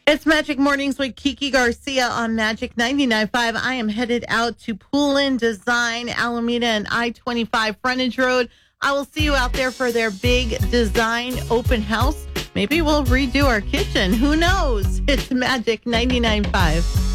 It's Magic Mornings with Kiki Garcia on Magic 99.5. I am headed out to Poolin Design, Alameda and I-25 frontage road. I will see you out there for their big design open house. Maybe we'll redo our kitchen. Who knows? It's Magic 99.5.